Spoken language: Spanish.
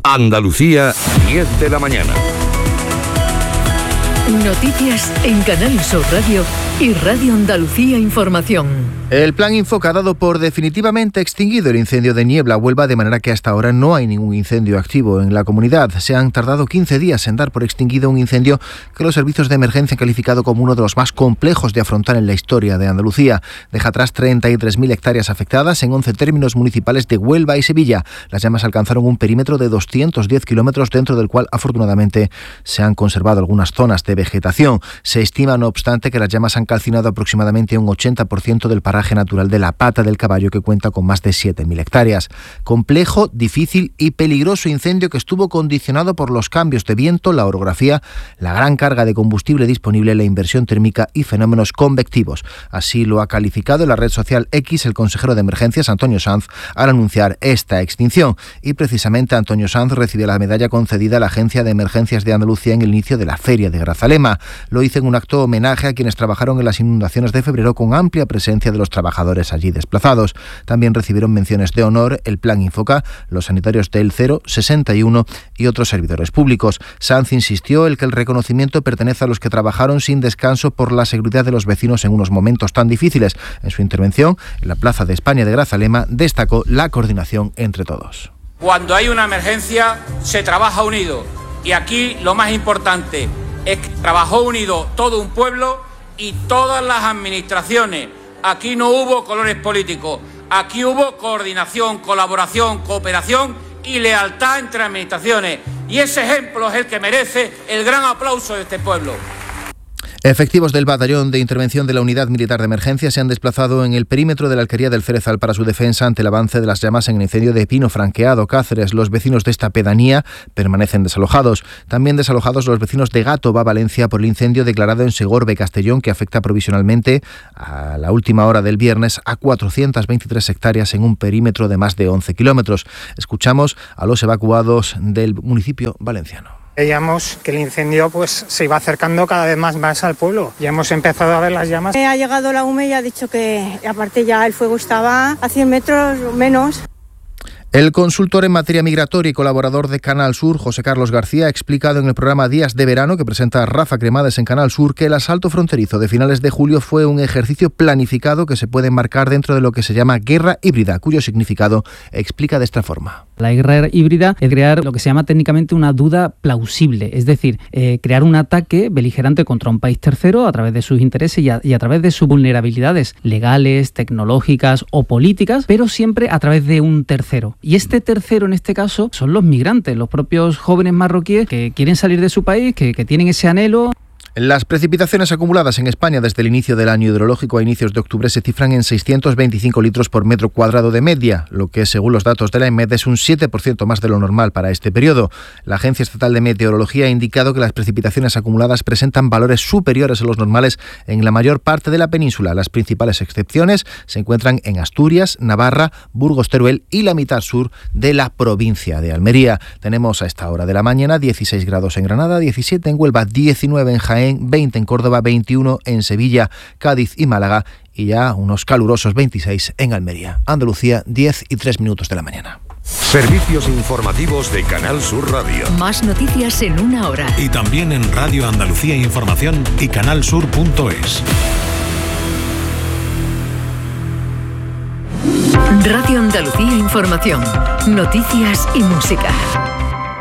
Andalucía, 10 de la mañana. Noticias en Canal Sur Radio y Radio Andalucía Información. El plan Infoca ha dado por definitivamente extinguido el incendio de Niebla, Huelva, de manera que hasta ahora no hay ningún incendio activo en la comunidad. Se han tardado 15 días en dar por extinguido un incendio que los servicios de emergencia han calificado como uno de los más complejos de afrontar en la historia de Andalucía. Deja atrás 33.000 hectáreas afectadas en 11 términos municipales de Huelva y Sevilla. Las llamas alcanzaron un perímetro de 210 kilómetros, dentro del cual afortunadamente se han conservado algunas zonas de vegetación. Se estima, no obstante, que las llamas han calcinado aproximadamente un 80% del paraje natural de la Pata del Caballo, que cuenta con más de 7.000 hectáreas. Complejo, difícil y peligroso incendio que estuvo condicionado por los cambios de viento, la orografía, la gran carga de combustible disponible, la inversión térmica y fenómenos convectivos. Así lo ha calificado en la red social X el consejero de Emergencias, Antonio Sanz, al anunciar esta extinción. Y precisamente Antonio Sanz recibió la medalla concedida a la Agencia de Emergencias de Andalucía en el inicio de la Feria de Grazalema. Lo hizo en un acto homenaje a quienes trabajaron en las inundaciones de febrero, con amplia presencia de los trabajadores allí desplazados. También recibieron menciones de honor el Plan Infoca, los sanitarios del 061 y otros servidores públicos. Sanz insistió en que el reconocimiento pertenece a los que trabajaron sin descanso por la seguridad de los vecinos en unos momentos tan difíciles. En su intervención en la Plaza de España de Grazalema destacó la coordinación entre todos. Cuando hay una emergencia se trabaja unido, y aquí lo más importante es que trabajó unido todo un pueblo y todas las administraciones. Aquí no hubo colores políticos, aquí hubo coordinación, colaboración, cooperación y lealtad entre administraciones. Y ese ejemplo es el que merece el gran aplauso de este pueblo. Efectivos del Batallón de Intervención de la Unidad Militar de Emergencia se han desplazado en el perímetro de la Alquería del Cerezal para su defensa ante el avance de las llamas en el incendio de Pino Franqueado, Cáceres. Los vecinos de esta pedanía permanecen desalojados. También desalojados los vecinos de Gátova, Valencia, por el incendio declarado en Segorbe, Castellón, que afecta provisionalmente a la última hora del viernes a 423 hectáreas en un perímetro de más de 11 kilómetros. Escuchamos a los evacuados del municipio valenciano. Veíamos que el incendio se iba acercando cada vez más al pueblo. Ya hemos empezado a ver las llamas. Ha llegado la UME y ha dicho que aparte ya el fuego estaba a 100 metros o menos. El consultor en materia migratoria y colaborador de Canal Sur, José Carlos García, ha explicado en el programa Días de Verano, que presenta Rafa Cremades en Canal Sur, que el asalto fronterizo de finales de julio fue un ejercicio planificado que se puede enmarcar dentro de lo que se llama guerra híbrida, cuyo significado explica de esta forma. La guerra híbrida es crear lo que se llama técnicamente una duda plausible, es decir, crear un ataque beligerante contra un país tercero a través de sus intereses y a través de sus vulnerabilidades legales, tecnológicas o políticas, pero siempre a través de un tercero. Y este tercero, en este caso, son los migrantes, los propios jóvenes marroquíes que quieren salir de su país, que tienen ese anhelo. Las precipitaciones acumuladas en España desde el inicio del año hidrológico a inicios de octubre se cifran en 625 litros por metro cuadrado de media, lo que, según los datos de la EMED, es un 7% más de lo normal para este periodo. La Agencia Estatal de Meteorología ha indicado que las precipitaciones acumuladas presentan valores superiores a los normales en la mayor parte de la península. Las principales excepciones se encuentran en Asturias, Navarra, Burgos, Teruel y la mitad sur de la provincia de Almería. Tenemos a esta hora de la mañana 16 grados en Granada, 17 en Huelva, 19 en Jaén, 20 en Córdoba, 21 en Sevilla, Cádiz y Málaga y ya unos calurosos 26 en Almería. Andalucía, 10:03 de la mañana. Servicios informativos de Canal Sur Radio. Más noticias en una hora. Y también en Radio Andalucía Información y canalsur.es. Radio Andalucía Información. Noticias y música.